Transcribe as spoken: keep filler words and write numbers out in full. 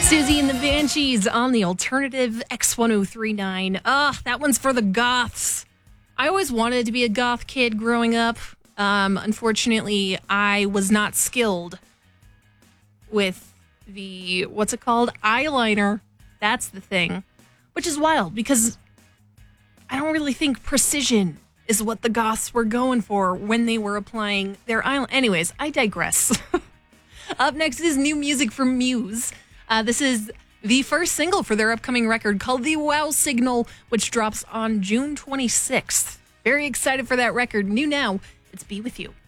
Susie and the Banshees on the alternative X ten thirty-nine. Ugh, that one's for the goths. I always wanted to be a goth kid growing up. Um, unfortunately, I was not skilled with the, what's it called? Eyeliner. That's the thing. Which is wild because I don't really think precision is what the goths were going for when they were applying their eyeliner. Anyways, I digress. Up next is new music from Muse. Uh, this is the first single for their upcoming record called The Wow Signal, which drops on June twenty-sixth. Very excited for that record. New now, it's Be With You.